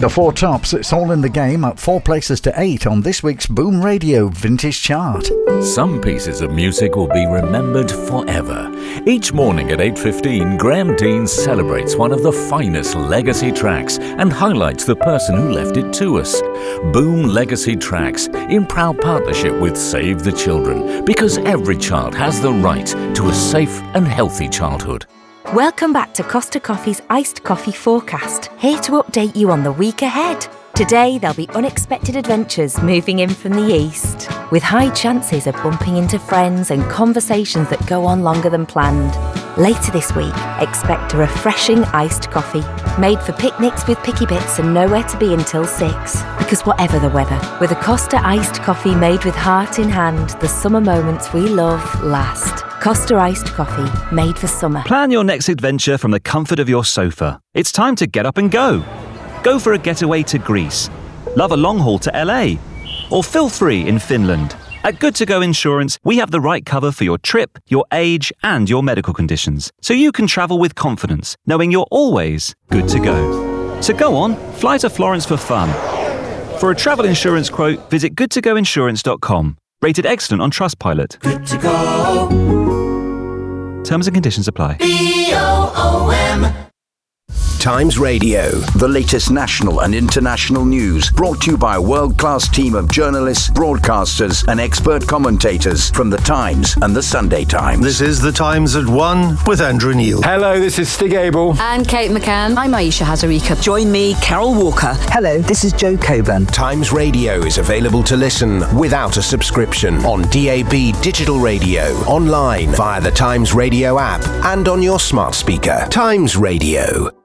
The four tops, it's all in the game, up 4 places to 8 on this week's Boom Radio Vintage Chart. Some pieces of music will be remembered forever. Each morning at 8:15, Graham Dean celebrates one of the finest legacy tracks and highlights the person who left it to us. Boom Legacy Tracks, in proud partnership with Save the Children, because every child has the right to a safe and healthy childhood. Welcome back to Costa Coffee's Iced Coffee Forecast, here to update you on the week ahead. Today there'll be unexpected adventures moving in from the east, with high chances of bumping into friends and conversations that go on longer than planned. Later this week, expect a refreshing iced coffee, made for picnics with picky bits and nowhere to be until 6. Because whatever the weather, with a Costa iced coffee made with heart in hand, the summer moments we love last. Costa iced coffee, made for summer. Plan your next adventure from the comfort of your sofa. It's time to get up and go. Go for a getaway to Greece. Love a long haul to LA. Or feel free in Finland. At Good To Go Insurance, we have the right cover for your trip, your age, and your medical conditions, so you can travel with confidence, knowing you're always good to go. So go on, fly to Florence for fun. For a travel insurance quote, visit goodtogoinsurance.com. Rated excellent on Trustpilot. Good to go. Terms and conditions apply. BOOM. Times Radio, the latest national and international news, brought to you by a world-class team of journalists, broadcasters and expert commentators from The Times and The Sunday Times. This is The Times at 1 with Andrew Neil. Hello, this is Stig Abel. And Kate McCann. I'm Aisha Hazarika. Join me, Carol Walker. Hello, this is Joe Coburn. Times Radio is available to listen without a subscription on DAB digital radio, online via the Times Radio app and on your smart speaker. Times Radio.